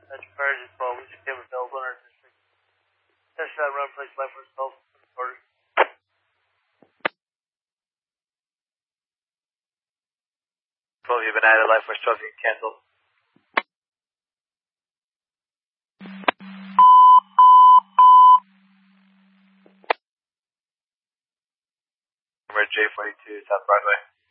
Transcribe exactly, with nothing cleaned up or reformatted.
That's priority twelve. We just came available in our district. Test shot run place life force twelve. Orders. twelve, you've been added. Life force twelve, you can cancel. We're at J forty-two, South Broadway.